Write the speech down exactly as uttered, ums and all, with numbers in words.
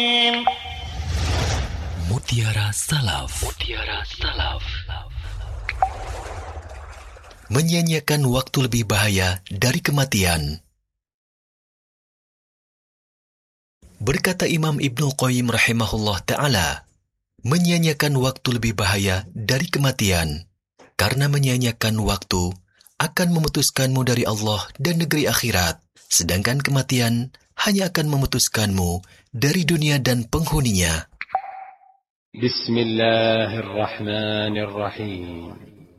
Mutiara Salaf. Mutiara Salaf. Menyia-nyiakan waktu lebih bahaya dari kematian. Berkata Imam Ibnu Qayyim rahimahullah ta'ala, menyia-nyiakan waktu lebih bahaya dari kematian, karena menyia-nyiakan waktu akan memutuskanmu dari Allah dan negeri akhirat, sedangkan kematian hanya akan memutuskanmu dari dunia dan penghuninya. Bismillahirrahmanirrahim.